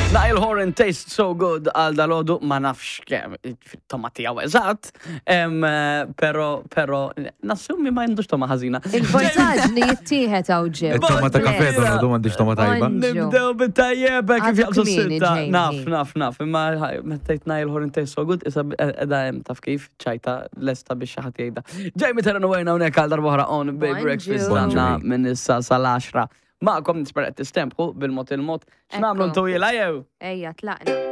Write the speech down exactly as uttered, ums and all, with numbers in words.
Nile Horan tastes so good għal dal-ħodu ma nafx kem tomati għaw eżat, pero, pero, nassumi ma jindux toma ħazina. Il-voltaġni jittieħed għaw ġem. Il-tomata kafe dal-ħodu mandiġ tomata tajba. Nibdew bit-tajjeba kif jaqsu kmieni, s-sitta. Jamie. Naf, naf, naf. Imma mettajt Nile Horan tastes so good, isa edha jem taf kif ċajta lesta biex xaħat jgħida. Ġejmi tera nwejna unek għal darbohra on Big Breakfast għanna minn issa sal-għaxra. Ma'kom nisperet t-stempħu bil-mot il-mot. X'namlu ntu jila jew? Ejja, tlaqna.